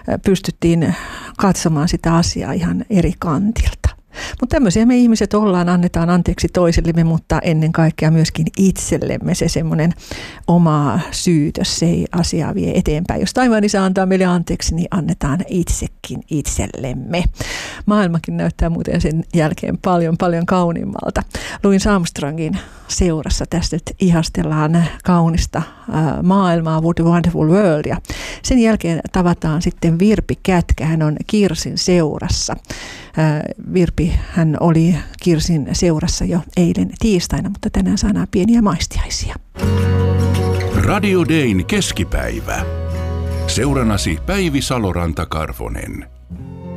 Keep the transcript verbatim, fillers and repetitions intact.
pystyttiin katsomaan sitä asiaa ihan eri kantilta. Mutta tämmöisiä me ihmiset ollaan, annetaan anteeksi toisillemme, mutta ennen kaikkea myöskin itsellemme se semmoinen oma syytös, se ei asiaa vie eteenpäin. Jos taivaan isä antaa meille anteeksi, niin annetaan itsekin itsellemme. Maailmakin näyttää muuten sen jälkeen paljon, paljon kauniimmalta. Louis Armstrongin seurassa tässä nyt ihastellaan kaunista äh, maailmaa, What a Wonderful World. Ja sen jälkeen tavataan sitten Virpi Kätkä, hän on Kirsin seurassa. Äh, Virpi, hän oli Kirsin seurassa jo eilen tiistaina, mutta tänään saadaan pieniä maistiaisia. Radio Dayn keskipäivä. Seuranasi Päivi Saloranta-Karvonen.